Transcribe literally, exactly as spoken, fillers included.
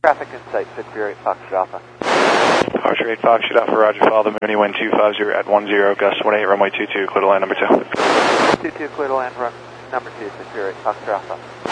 Traffic Insight, Victory eight Foxtrot Alpha. Departure eight Foxtrot Alpha, roger, follow the Mooney, wind two five zero at one zero, gust one eight, runway two two, clear to land number two. two two, clear to land, run number two, Victory eight Foxtrot Alpha.